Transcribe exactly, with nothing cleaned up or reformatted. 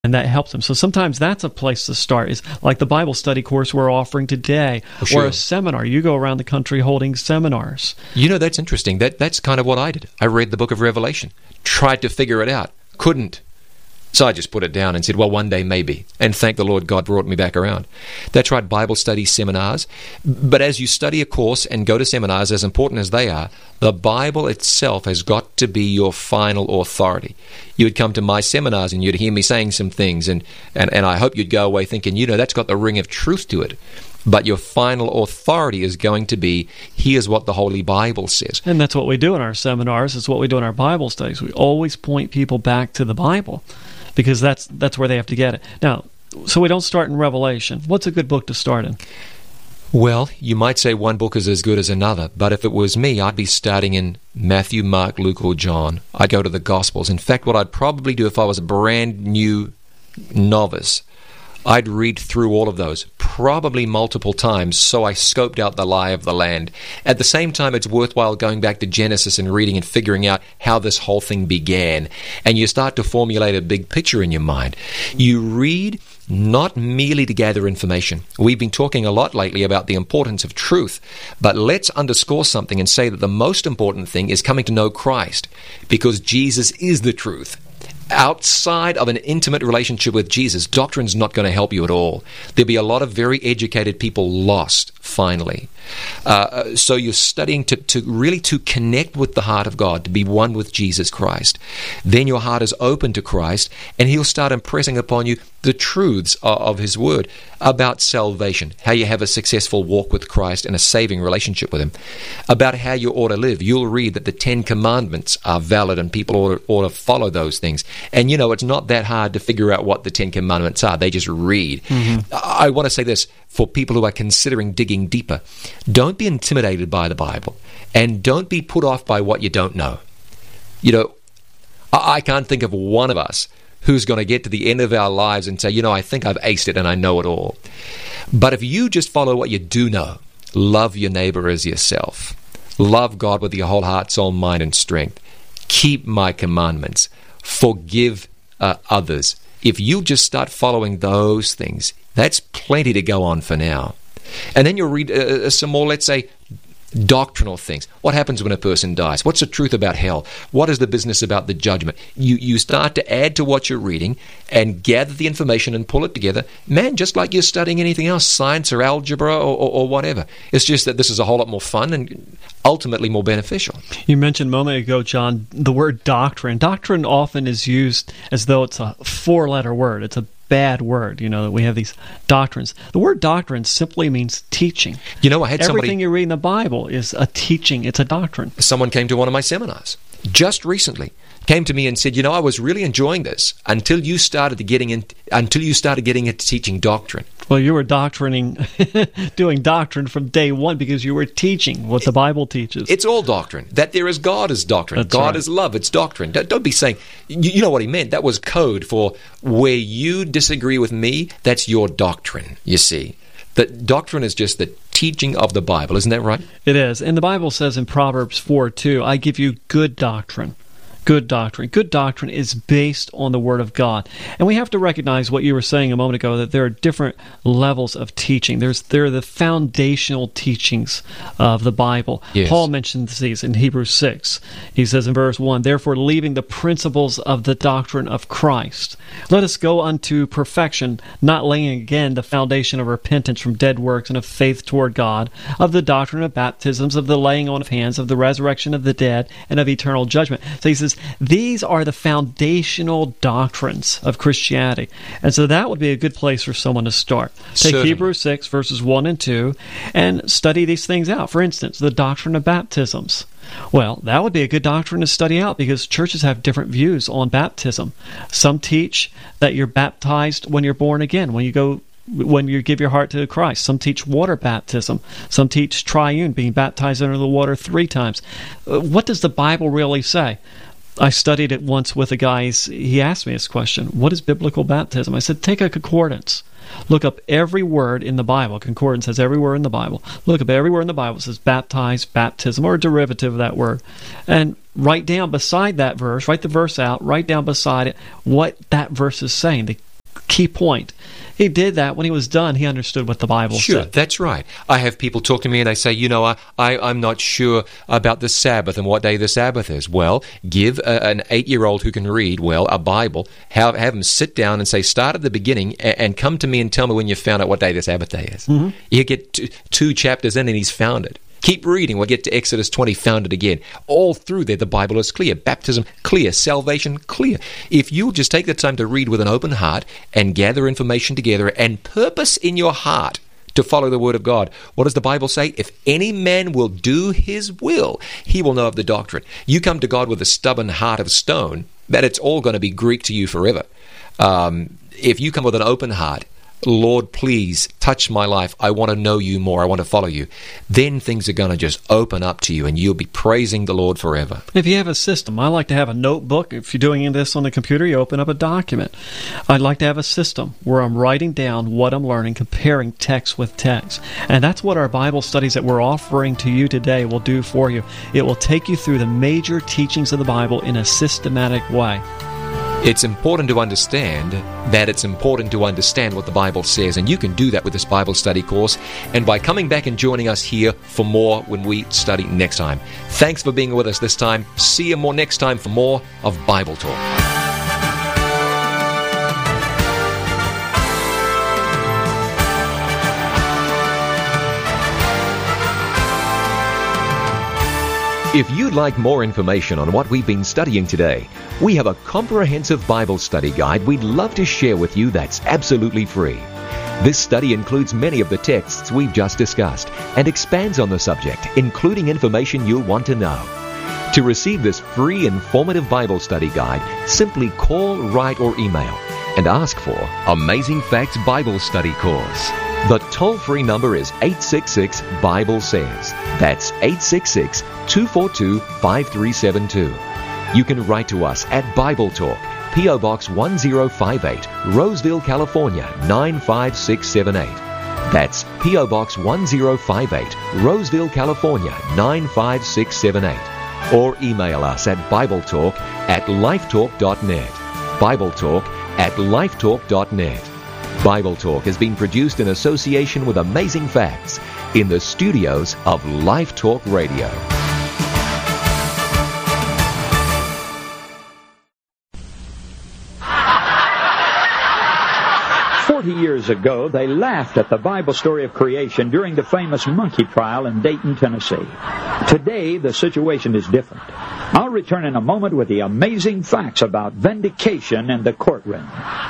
and that helps them. So sometimes that's a place to start, is like the Bible study course we're offering today, oh, sure. or a seminar. You go around the country holding seminars. You know, that's interesting. That That's kind of what I did. I read the book of Revelation, tried to figure it out, couldn't. So I just put it down and said, well, one day maybe. And thank the Lord, God brought me back around. That's right, Bible study seminars. But as you study a course and go to seminars, as important as they are, the Bible itself has got to be your final authority. You would come to my seminars and you'd hear me saying some things, and, and, and I hope you'd go away thinking, you know, that's got the ring of truth to it. But your final authority is going to be, here's what the Holy Bible says. And that's what we do in our seminars. It's what we do in our Bible studies. We always point people back to the Bible, because that's that's where they have to get it. Now, so we don't start in Revelation. What's a good book to start in? Well, you might say one book is as good as another, but if it was me, I'd be starting in Matthew, Mark, Luke, or John. I'd go to the Gospels. In fact, what I'd probably do if I was a brand new novice, I'd read through all of those, probably multiple times, so I scoped out the lie of the land. At the same time, it's worthwhile going back to Genesis and reading and figuring out how this whole thing began. And you start to formulate a big picture in your mind. You read not merely to gather information. We've been talking a lot lately about the importance of truth, but let's underscore something and say that the most important thing is coming to know Christ, because Jesus is the truth. Outside of an intimate relationship with Jesus, doctrine's not going to help you at all. There'll be a lot of very educated people lost, finally. Uh, so you're studying to, to really to connect with the heart of God, to be one with Jesus Christ. Then your heart is open to Christ, and He'll start impressing upon you the truths of, of His Word about salvation, how you have a successful walk with Christ and a saving relationship with Him, about how you ought to live. You'll read that the Ten Commandments are valid and people ought to, ought to follow those things. And you know, it's not that hard to figure out what the Ten Commandments are. They just read. Mm-hmm. I want to say this for people who are considering digging deeper. Don't be intimidated by the Bible, and don't be put off by what you don't know. You know, I, I can't think of one of us who's going to get to the end of our lives and say, you know, I think I've aced it and I know it all. But if you just follow what you do know, love your neighbor as yourself, love God with your whole heart, soul, mind, and strength, keep my commandments, forgive uh, others. If you just start following those things, that's plenty to go on for now. And then you'll read uh, some more, let's say, doctrinal things. What happens when a person dies? What's the truth about hell? What is the business about the judgment? You you start to add to what you're reading and gather the information and pull it together. Man, just like you're studying anything else, science or algebra or, or, or whatever. It's just that this is a whole lot more fun and ultimately more beneficial. You mentioned a moment ago, John, the word doctrine. Doctrine often is used as though it's a four-letter word. It's a bad word, you know, that we have these doctrines. The word doctrine simply means teaching. You know, I had somebody... Everything you read in the Bible is a teaching. It's a doctrine. Someone came to one of my seminars just recently, came to me and said, you know, I was really enjoying this until you started to getting in, until you started getting into teaching doctrine. Well, you were doctrining, doing doctrine from day one because you were teaching what the Bible teaches. It's all doctrine. That there is God is doctrine. That's God right. is love. It's doctrine. Don't, don't be saying, you, you know what he meant. That was code for where you disagree with me, that's your doctrine, you see. That doctrine is just the teaching of the Bible. Isn't that right? It is. And the Bible says in Proverbs four two, I give you good doctrine. Good doctrine. Good doctrine is based on the Word of God. And we have to recognize what you were saying a moment ago, that there are different levels of teaching. There's There are the foundational teachings of the Bible. Yes. Paul mentions these in Hebrews six. He says in verse one, therefore, leaving the principles of the doctrine of Christ, let us go unto perfection, not laying again the foundation of repentance from dead works and of faith toward God, of the doctrine of baptisms, of the laying on of hands, of the resurrection of the dead, and of eternal judgment. So he says, these are the foundational doctrines of Christianity. And so that would be a good place for someone to start. Take Certainly. Hebrews six, verses one and two, and study these things out. For instance, the doctrine of baptisms. Well, that would be a good doctrine to study out because churches have different views on baptism. Some teach that you're baptized when you're born again, when you go when you give your heart to Christ. Some teach water baptism. Some teach triune, being baptized under the water three times. What does the Bible really say? I studied it once with a guy. He asked me this question, what is biblical baptism? I said, take a concordance. Look up every word in the Bible. Concordance has every word in the Bible. Look up every word in the Bible. It says baptize, baptism, or a derivative of that word. And write down beside that verse, write the verse out, write down beside it what that verse is saying. The key point. He did that. When he was done, he understood what the Bible Sure, said. that's right. I have people talk to me and they say, you know, I, I, I'm not sure about the Sabbath and what day the Sabbath is. Well, give a, an eight-year-old who can read, well, a Bible, have, have him sit down and say, start at the beginning and, and come to me and tell me when you found out what day the Sabbath day is. Mm-hmm. You get two, two chapters in and he's found it. Keep reading. We'll get to Exodus twenty, found it again. All through there, the Bible is clear. Baptism, clear. Salvation, clear. If you'll just take the time to read with an open heart and gather information together and purpose in your heart to follow the Word of God, what does the Bible say? If any man will do his will, he will know of the doctrine. You come to God with a stubborn heart of stone, that it's all going to be Greek to you forever. Um, if you come with an open heart, Lord, please touch my life. I want to know you more. I want to follow you. Then things are going to just open up to you and you'll be praising the Lord forever. If you have a system, I like to have a notebook. If you're doing this on the computer, you open up a document. I'd like to have a system where I'm writing down what I'm learning, comparing text with text. And that's what our Bible studies that we're offering to you today will do for you. It will take you through the major teachings of the Bible in a systematic way. It's important to understand that it's important to understand what the Bible says, and you can do that with this Bible study course and by coming back and joining us here for more when we study next time. Thanks for being with us this time. See you more next time for more of Bible Talk. If you'd like more information on what we've been studying today, we have a comprehensive Bible study guide we'd love to share with you that's absolutely free. This study includes many of the texts we've just discussed and expands on the subject, including information you'll want to know. To receive this free, informative Bible study guide, simply call, write, or email and ask for Amazing Facts Bible Study Course. The toll-free number is eight six six, Bible Says. That's eight six six, two four two, five three seven two. You can write to us at Bible Talk, P O Box one zero five eight, Roseville, California, nine five six seven eight. That's P O Box one zero five eight, Roseville, California, nine five six seven eight. Or email us at BibleTalk at lifetalk dot net. BibleTalk at lifetalk dot net. Bible Talk has been produced in association with Amazing Facts in the studios of Life Talk Radio. Forty years ago, they laughed at the Bible story of creation during the famous monkey trial in Dayton, Tennessee. Today, the situation is different. I'll return in a moment with the amazing facts about vindication in the courtroom.